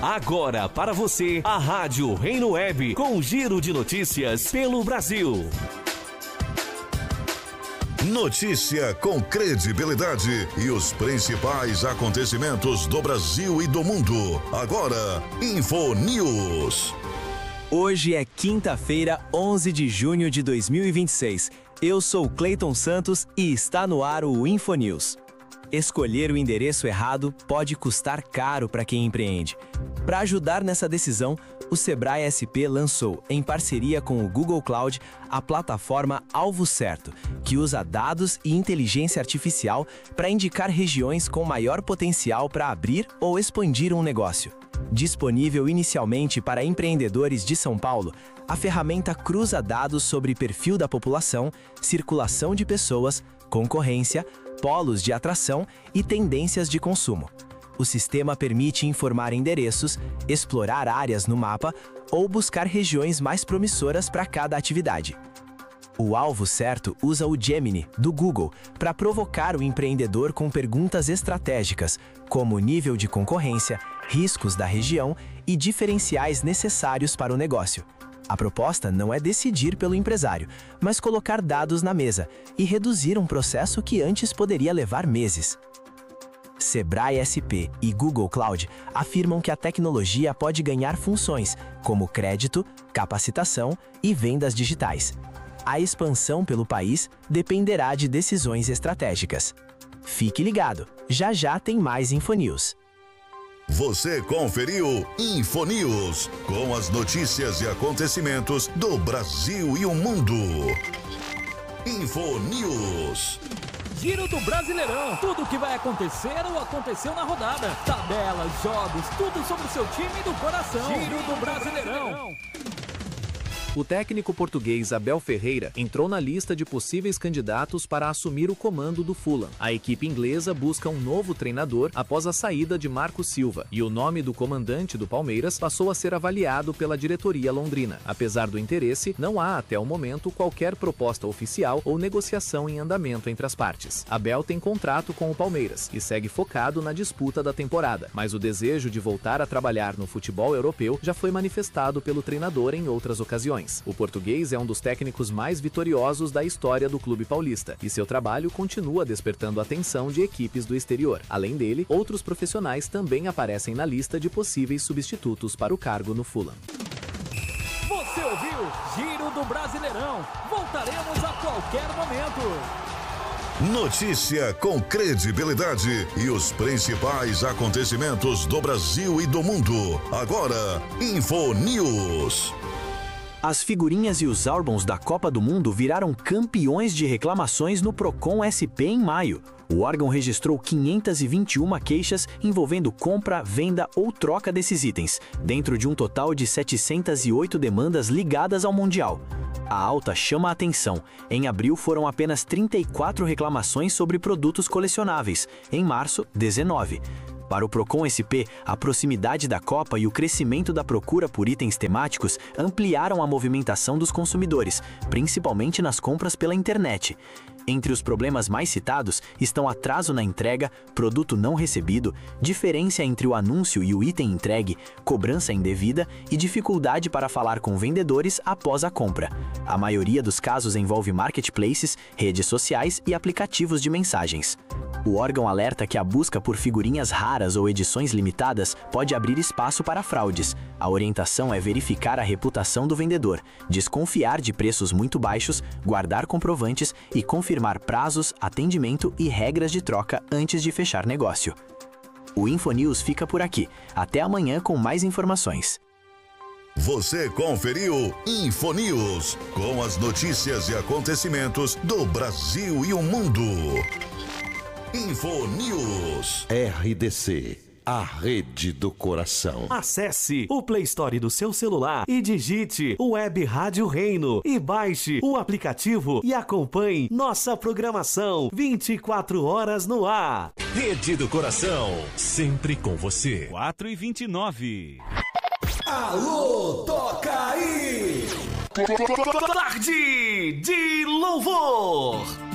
Agora para você, a Rádio Reino Web, com um giro de notícias pelo Brasil. Notícia com credibilidade e os principais acontecimentos do Brasil e do mundo. Agora, Infonews. Hoje é quinta-feira, 11 de junho de 2026. Eu sou Cleiton Santos e está no ar o Infonews. Escolher o endereço errado pode custar caro para quem empreende. Para ajudar nessa decisão, o Sebrae SP lançou, em parceria com o Google Cloud, a plataforma Alvo Certo, que usa dados e inteligência artificial para indicar regiões com maior potencial para abrir ou expandir um negócio. Disponível inicialmente para empreendedores de São Paulo, a ferramenta cruza dados sobre perfil da população, circulação de pessoas, concorrência, polos de atração e tendências de consumo. O sistema permite informar endereços, explorar áreas no mapa ou buscar regiões mais promissoras para cada atividade. O Alvo Certo usa o Gemini, do Google, para provocar o empreendedor com perguntas estratégicas, como nível de concorrência, riscos da região e diferenciais necessários para o negócio. A proposta não é decidir pelo empresário, mas colocar dados na mesa e reduzir um processo que antes poderia levar meses. Sebrae SP e Google Cloud afirmam que a tecnologia pode ganhar funções, como crédito, capacitação e vendas digitais. A expansão pelo país dependerá de decisões estratégicas. Fique ligado, já já tem mais Infonews. Você conferiu Infonews, com as notícias e acontecimentos do Brasil e o mundo. Infonews. Giro do Brasileirão. Tudo o que vai acontecer ou aconteceu na rodada. Tabelas, jogos, tudo sobre o seu time do coração. Giro do Brasileirão. O técnico português Abel Ferreira entrou na lista de possíveis candidatos para assumir o comando do Fulham. A equipe inglesa busca um novo treinador após a saída de Marco Silva, e o nome do comandante do Palmeiras passou a ser avaliado pela diretoria londrina. Apesar do interesse, não há até o momento qualquer proposta oficial ou negociação em andamento entre as partes. Abel tem contrato com o Palmeiras e segue focado na disputa da temporada, mas o desejo de voltar a trabalhar no futebol europeu já foi manifestado pelo treinador em outras ocasiões. O português é um dos técnicos mais vitoriosos da história do clube paulista e seu trabalho continua despertando a atenção de equipes do exterior. Além dele, outros profissionais também aparecem na lista de possíveis substitutos para o cargo no Fulham. Você ouviu Giro do Brasileirão. Voltaremos a qualquer momento. Notícia com credibilidade e os principais acontecimentos do Brasil e do mundo. Agora, Infonews. As figurinhas e os álbuns da Copa do Mundo viraram campeões de reclamações no Procon SP em maio. O órgão registrou 521 queixas envolvendo compra, venda ou troca desses itens, dentro de um total de 708 demandas ligadas ao Mundial. A alta chama a atenção. Em abril foram apenas 34 reclamações sobre produtos colecionáveis, em março, 19. Para o Procon SP, a proximidade da Copa e o crescimento da procura por itens temáticos ampliaram a movimentação dos consumidores, principalmente nas compras pela internet. Entre os problemas mais citados estão atraso na entrega, produto não recebido, diferença entre o anúncio e o item entregue, cobrança indevida e dificuldade para falar com vendedores após a compra. A maioria dos casos envolve marketplaces, redes sociais e aplicativos de mensagens. O órgão alerta que a busca por figurinhas raras ou edições limitadas pode abrir espaço para fraudes. A orientação é verificar a reputação do vendedor, desconfiar de preços muito baixos, guardar comprovantes e confirmar prazos, atendimento e regras de troca antes de fechar negócio. O Infonews fica por aqui. Até amanhã com mais informações. Você conferiu Infonews, com as notícias e acontecimentos do Brasil e o mundo. Infonews. RDC, a rede do coração. Acesse o Play Store do seu celular e digite Web Rádio Reino e baixe o aplicativo e acompanhe nossa programação 24 horas no ar. Rede do Coração, sempre com você. 4h29. Alô, toca aí! Tarde de louvor.